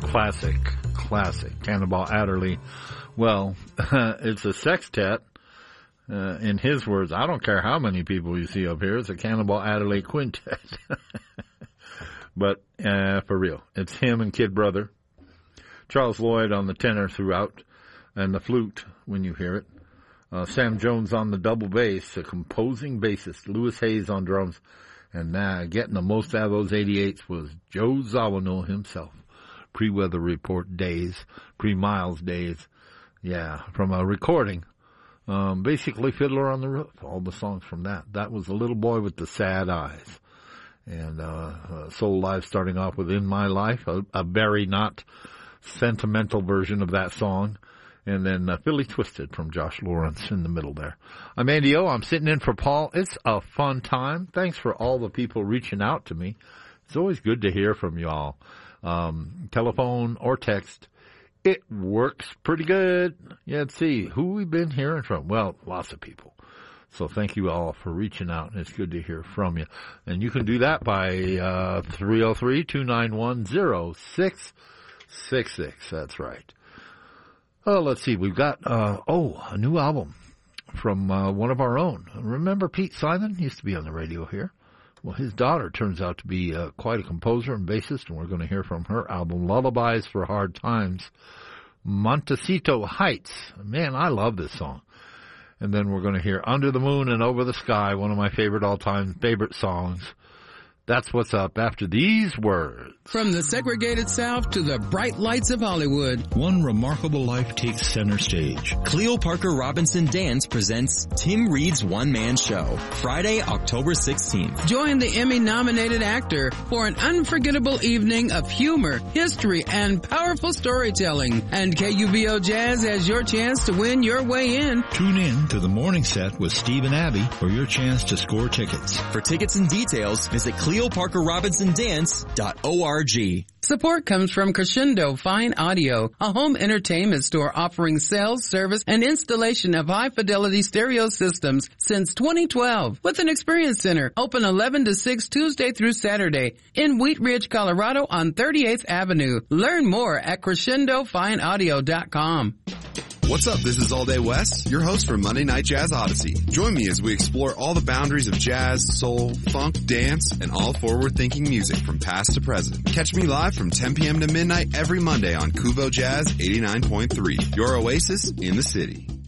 classic. Cannonball Adderley. Well, it's a sextet. In his words, I don't care how many people you see up here, it's a Cannonball Adderley quintet. But for real, it's him and Kid Brother. Charles Lloyd on the tenor throughout, and the flute when you hear it. Sam Jones on the double bass, a composing bassist. Louis Hayes on drums. And getting the most out of those 88s was Joe Zawinul himself. Pre-Weather Report days, pre-Miles days. Yeah, from a recording. Basically Fiddler on the Roof, all the songs from that. That was The Little Boy with the Sad Eyes. And Soul Live starting off with In My Life, a very not sentimental version of that song. And then Philly Twisted from Josh Lawrence in the middle there. I'm Andy O. I'm sitting in for Paul. It's a fun time. Thanks for all the people reaching out to me. It's always good to hear from y'all. Telephone or text. It works pretty good. Yeah, let's see. Who we've been hearing from? Well, lots of people. So thank you all for reaching out, and it's good to hear from you. And you can do that by 303-291-0666. That's right. Oh, let's see. We've got, a new album from one of our own. Remember Pete Simon? He used to be on the radio here. Well, his daughter turns out to be quite a composer and bassist, and we're going to hear from her album, Lullabies for Hard Times, Montecito Heights. Man, I love this song. And then we're going to hear Under the Moon and Over the Sky, one of my all-time favorite songs. That's what's up after these words. From the segregated South to the bright lights of Hollywood, one remarkable life takes center stage. Cleo Parker Robinson Dance presents Tim Reed's one-man show, Friday, October 16th. Join the Emmy-nominated actor for an unforgettable evening of humor, history, and powerful storytelling. And KUVO Jazz has your chance to win your way in. Tune in to the morning set with Steve and Abby for your chance to score tickets. For tickets and details, visit CleoParkerRobinsonDance.org. Support comes from Crescendo Fine Audio, a home entertainment store offering sales, service, and installation of high-fidelity stereo systems since 2012. With an experience center open 11 to 6 Tuesday through Saturday in Wheat Ridge, Colorado on 38th Avenue. Learn more at CrescendoFineAudio.com. What's up? This is All Day West, your host for Monday Night Jazz Odyssey. Join me as we explore all the boundaries of jazz, soul, funk, dance, and all forward-thinking music from past to present. Catch me live from 10 p.m. to midnight every Monday on Kuvo Jazz 89.3, your oasis in the city.